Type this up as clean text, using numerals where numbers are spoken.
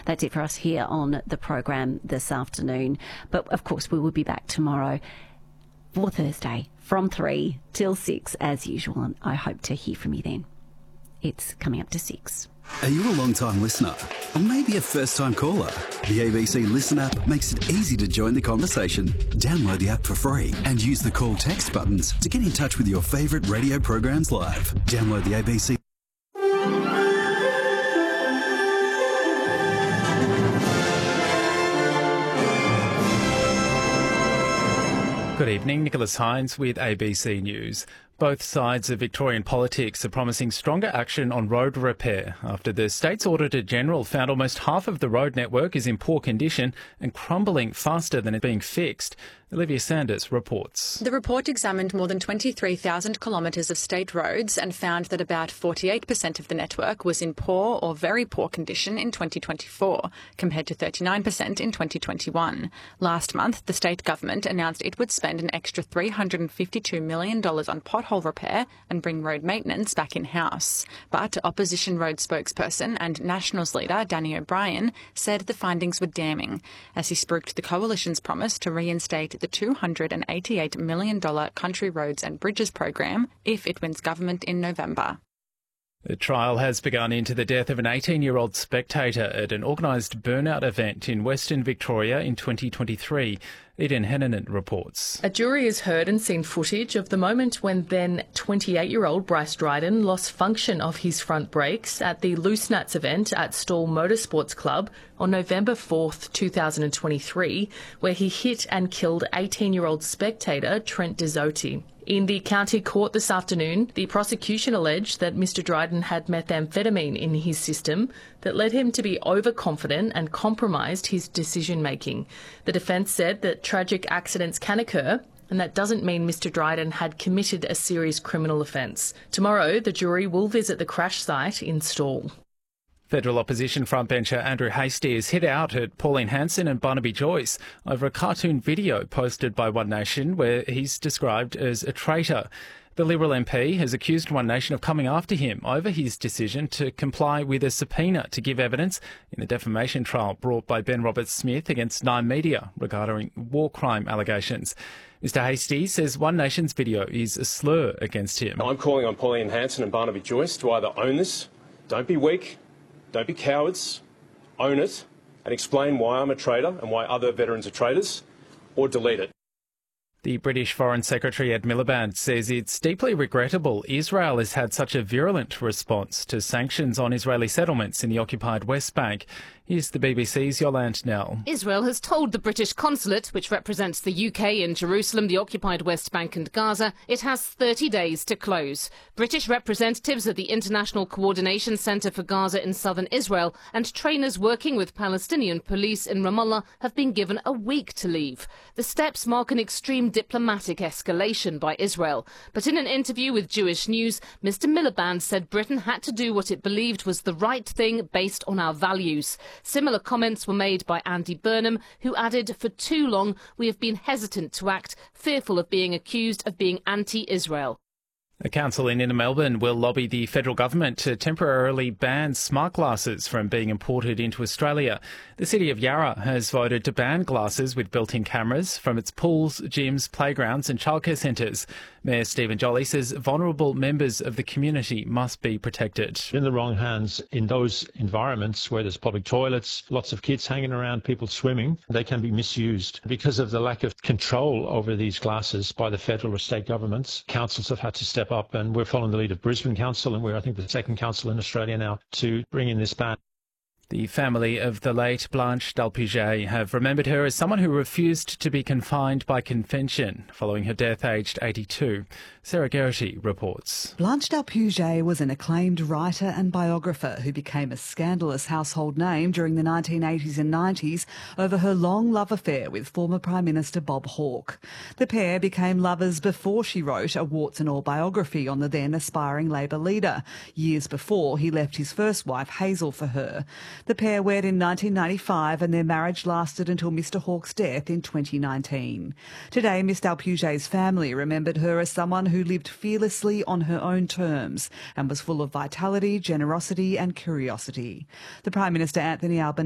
That's it for us here on the program this afternoon. But of course, we will be back tomorrow for Thursday from 3 till 6 as usual, and I hope to hear from you then. It's coming up to 6. Are you a long-time listener? Or maybe a first-time caller? The ABC Listen app makes it easy to join the conversation. Download the app for free and use the call text buttons to get in touch with your favourite radio programs live. Download the ABC. Good evening, Nicholas Hines with ABC News. Both sides of Victorian politics are promising stronger action on road repair after the state's Auditor-General found almost half of the road network is in poor condition and crumbling faster than it's being fixed. Olivia Sanders reports. The report examined more than 23,000 kilometres of state roads and found that about 48% of the network was in poor or very poor condition in 2024, compared to 39% in 2021. Last month, the state government announced it would spend an extra $352 million on pothole repair and bring road maintenance back in-house. But opposition road spokesperson and Nationals leader Danny O'Brien said the findings were damning, as he spooked the coalition's promise to reinstate the $288 million Country Roads and Bridges program if it wins government in November. The trial has begun into the death of an 18-year-old spectator at an organised burnout event in Western Victoria in 2023. Eden Hennanen reports. A jury has heard and seen footage of the moment when then 28-year-old Bryce Dryden lost function of his front brakes at the Loose Nuts event at Stawell Motorsports Club on November 4th, 2023, where he hit and killed 18-year-old spectator Trent Dizzotti. In the county court this afternoon, the prosecution alleged that Mr Dryden had methamphetamine in his system that led him to be overconfident and compromised his decision-making. The defence said that tragic accidents can occur, and that doesn't mean Mr Dryden had committed a serious criminal offence. Tomorrow, the jury will visit the crash site in Stawell. Federal opposition frontbencher Andrew Hastie has hit out at Pauline Hanson and Barnaby Joyce over a cartoon video posted by One Nation where he's described as a traitor. The Liberal MP has accused One Nation of coming after him over his decision to comply with a subpoena to give evidence in the defamation trial brought by Ben Roberts-Smith against Nine Media regarding war crime allegations. Mr Hastie says One Nation's video is a slur against him. I'm calling on Pauline Hanson and Barnaby Joyce to either own this, don't be weak, don't be cowards, own it, and explain why I'm a traitor and why other veterans are traitors, or delete it. The British Foreign Secretary Ed Miliband says it's deeply regrettable Israel has had such a virulent response to sanctions on Israeli settlements in the occupied West Bank. Here's the BBC's Yolande Nell. Israel has told the British consulate, which represents the UK in Jerusalem, the occupied West Bank and Gaza, it has 30 days to close. British representatives at the International Coordination Centre for Gaza in southern Israel and trainers working with Palestinian police in Ramallah have been given a week to leave. The steps mark an extreme diplomatic escalation by Israel. But in an interview with Jewish News, Mr Miliband said Britain had to do what it believed was the right thing based on our values. Similar comments were made by Andy Burnham, who added, "For too long, we have been hesitant to act, fearful of being accused of being anti-Israel." A council in Inner Melbourne will lobby the federal government to temporarily ban smart glasses from being imported into Australia. The City of Yarra has voted to ban glasses with built-in cameras from its pools, gyms, playgrounds and childcare centres. Mayor Stephen Jolly says vulnerable members of the community must be protected. In the wrong hands, in those environments where there's public toilets, lots of kids hanging around, people swimming, they can be misused. Because of the lack of control over these glasses by the federal or state governments, councils have had to step up, and we're following the lead of Brisbane Council, and we're, I think, the second council in Australia now to bring in this ban. The family of the late Blanche Dalpuget have remembered her as someone who refused to be confined by convention following her death aged 82. Sarah Geraghty reports. Blanche Dalpuget was an acclaimed writer and biographer who became a scandalous household name during the 1980s and 90s over her long love affair with former Prime Minister Bob Hawke. The pair became lovers before she wrote a warts and all biography on the then aspiring Labor leader, years before he left his first wife Hazel for her. The pair wed in 1995 and their marriage lasted until Mr Hawke's death in 2019. Today, Miss Dalpuget's family remembered her as someone who lived fearlessly on her own terms and was full of vitality, generosity and curiosity. The Prime Minister Anthony Albanese